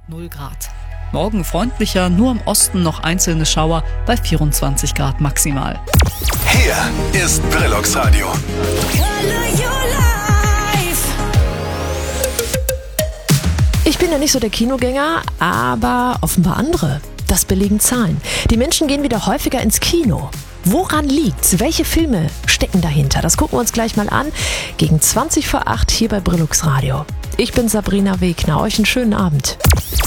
0 Grad. Morgen freundlicher, nur im Osten noch einzelne Schauer bei 24 Grad maximal. Hier ist Brillux Radio. Ich bin ja nicht so der Kinogänger, aber offenbar andere. Das belegen Zahlen. Die Menschen gehen wieder häufiger ins Kino. Woran liegt's? Welche Filme stecken dahinter? Das gucken wir uns gleich mal an. Gegen 20 vor 8 hier bei Brillux Radio. Ich bin Sabrina Wegner. Euch einen schönen Abend.